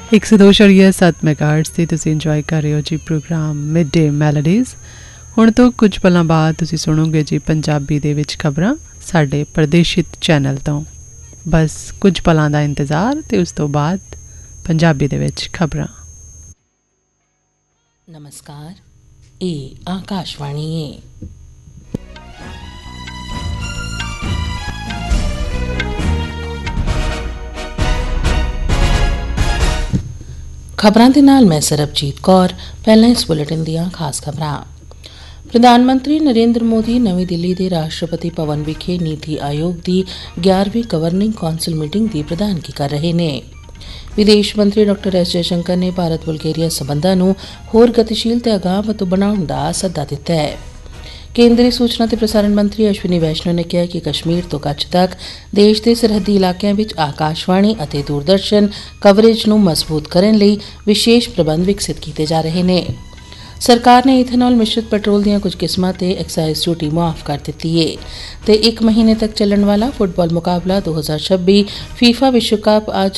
102.7 ਮੈਗਾਹਰਟਜ਼ ਤੇ ਤੁਸੀਂ ਇੰਜੋਏ ਕਰ ਰਹੇ ਹੋ ਜੀ ਪ੍ਰੋਗਰਾਮ ਮਿਡ ਡੇ ਮੈਲੋਡੀਜ਼। ਹੁਣ ਤੋਂ ਕੁਝ ਪਲਾਂ ਬਾਅਦ ਤੁਸੀਂ ਸੁਣੋਗੇ ਜੀ ਪੰਜਾਬੀ ਦੇ ਵਿੱਚ ਖਬਰਾਂ ਸਾਡੇ ਪ੍ਰਦੇਸ਼ਿਤ ਚੈਨਲ ਤੋਂ। ਬਸ ਕੁਝ ਪਲਾਂ ਦਾ ਇੰਤਜ਼ਾਰ ਤੇ ਉਸ ਤੋਂ ਬਾਅਦ ਪੰਜਾਬੀ ਦੇ ਵਿੱਚ ਖਬਰਾਂ। ਨਮਸਕਾਰ, ਇਹ ਆਕਾਸ਼ਵਾਣੀ ਹੈ। ਖਬਰਾਂ ਦੇ ਨਾਲ ਮੈਂ ਸਰਬਜੀਤ ਕੌਰ। ਪਹਿਲਾਂ ਇਸ ਬੁਲੇਟਿਨ ਦੀਆਂ ਖਾਸ ਖਬਰਾਂ। ਪ੍ਰਧਾਨ ਮੰਤਰੀ ਨਰਿੰਦਰ ਮੋਦੀ ਨਵੀਂ ਦਿੱਲੀ ਦੇ ਰਾਸ਼ਟਰਪਤੀ ਭਵਨ ਵਿਖੇ ਨੀਤੀ ਆਯੋਗ ਦੀ 11ਵੀਂ ਗਵਰਨਿੰਗ ਕੌਂਸਲ ਮੀਟਿੰਗ ਦੀ ਪ੍ਰਧਾਨਗੀ ਕਰ ਰਹੇ ਨੇ। ਵਿਦੇਸ਼ ਮੰਤਰੀ ਡਾਕਟਰ ਐਸ ਜੈਸ਼ੰਕਰ ਨੇ ਭਾਰਤ ਬੁਲਗੇਰੀਆ ਸਬੰਧਾਂ ਨੂੰ ਹੋਰ ਗਤੀਸ਼ੀਲ ਤੇ ਅਗਾਂਹ ਬਣਾਉਣ ਦਾ ਸੱਦਾ ਦਿੱਤਾ ਹੈ। ਕੇਂਦਰੀ ਸੂਚਨਾ ਤੇ ਪ੍ਰਸਾਰਣ ਮੰਤਰੀ ਅਸ਼ਵਨੀ ਵੈਸ਼ਨੋ ਨੇ ਕਿਹਾ ਕਿ ਕਸ਼ਮੀਰ ਤੋਂ ਕੱਛ ਤੱਕ ਦੇਸ਼ ਦੇ ਸਰਹੱਦੀ ਇਲਾਕਿਆਂ ਵਿੱਚ ਆਕਾਸ਼ਵਾਣੀ ਅਤੇ ਦੂਰਦਰਸ਼ਨ ਕਵਰੇਜ ਨੂੰ ਮਜ਼ਬੂਤ ਕਰਨ ਲਈ ਵਿਸ਼ੇਸ਼ ਪ੍ਰਬੰਧ ਵਿਕਸਿਤ ਕੀਤੇ ਜਾ ਰਹੇ ਨੇ। ਸਰਕਾਰ ਨੇ ਇਥੇਨੋਲ ਮਿਸ਼ਰਿਤ ਪੈਟਰੋਲ ਦੀਆਂ ਕੁਝ ਕਿਸਮਾਂ ਤੇ ਐਕਸਾਈਜ਼ ਡਿਊਟੀ ਮੁਆਫ ਕਰ ਦਿੱਤੀ ਹੈ ਤੇ 1 ਮਹੀਨੇ ਤੱਕ ਚੱਲਣ ਵਾਲਾ ਫੁੱਟਬਾਲ ਮੁਕਾਬਲਾ 2026 ਫੀਫਾ ਵਿਸ਼ਵ ਕੱਪ ਅੱਜ